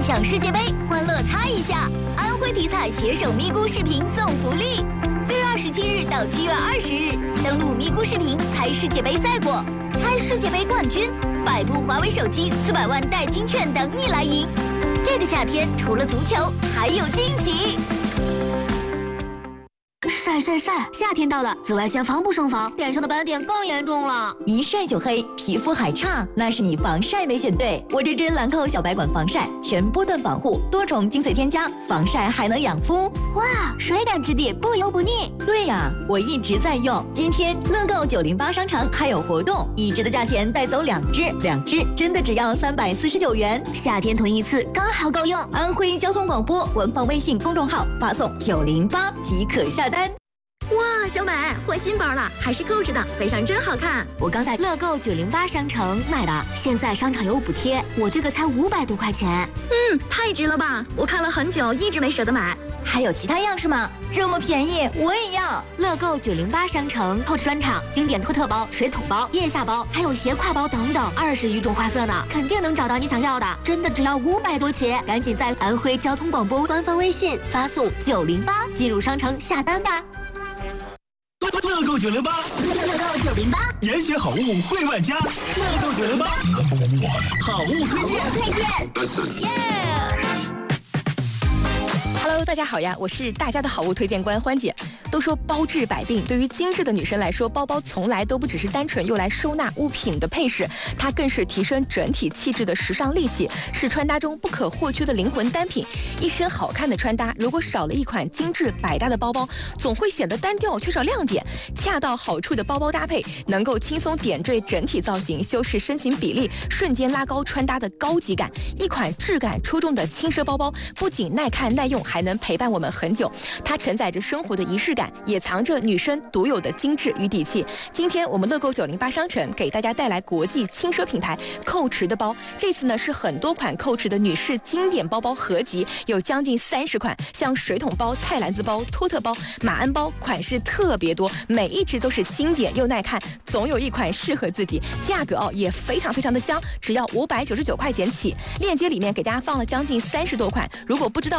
抢世界杯，欢乐猜一下！安徽体彩携手咪咕视频送福利，6月27日到7月20日，登录咪咕视频猜世界杯赛果，猜世界杯冠军，100部华为手机，400万代金券等你来赢。这个夏天除了足球，还有惊喜。 晒！夏天到了，紫外线防不胜防，脸上的斑点更严重了。 一晒就黑，皮肤还差，那是你防晒没选对。我这支兰蔻小白管防晒，全波段防护，多重精粹添加，防晒还能养肤。 哇，水感质地，不油不腻。 对呀，我一直在用。今天乐购908商城还有活动，1支的价钱带走2支，2支真的只要349元。 夏天囤一次刚好够用。 安徽交通广播官方微信公众号发送908即可下单。 哇，小美换新包了，还是购置的，背上真好看。 我刚在乐购908商城买的，现在商场有补贴，我这个才500多块钱。 太值了吧！我看了很久，一直没舍得买。还有其他样式吗？这么便宜，我也要。 乐购908商城购置专场，经典托特包、水桶包、腋下包，还有斜挎包等等，20余种花色呢，肯定能找到你想要的。真的只要500多起，赶紧在安徽交通广播官方微信发送908进入商城下单吧。 乐购908， 乐购908， 严选好物惠万家。乐购908，好物推荐。 Hello， 大家好呀，我是大家的好物推荐官欢姐。都说包治百病，对于精致的女生来说，包包从来都不只是单纯用来收纳物品的配饰，它更是提升整体气质的时尚利器，是穿搭中不可或缺的灵魂单品。一身好看的穿搭，如果少了一款精致百搭的包包，总会显得单调，缺少亮点。恰到好处的包包搭配，能够轻松点缀整体造型，修饰身形比例，瞬间拉高穿搭的高级感。一款质感出众的轻奢包包，不仅耐看耐用，还能陪伴我们很久。它承载着生活的仪式感，也藏着女生独有的精致与底气。今天我们乐购908商城给大家带来国际轻奢品牌蔻驰的包，这次呢是很多款蔻驰的女士经典包包合集，有将近30款，像水桶包、菜篮子包、托特包、马鞍包，款式特别多，每一只都是经典又耐看，总有一款适合自己。价格也非常的香，只要599块钱起。链接里面给大家放了将近30多款，如果不知道